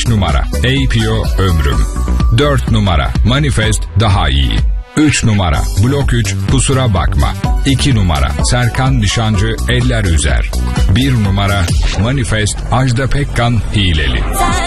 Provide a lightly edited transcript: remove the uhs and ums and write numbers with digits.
5 numara APO Ömrüm. 4 numara Manifest Daha İyi. 3 numara Blok 3 Kusura Bakma. 2 numara Serkan Nişancı Eller Üzer. 1 numara Manifest Ajda Pekkan Hileli.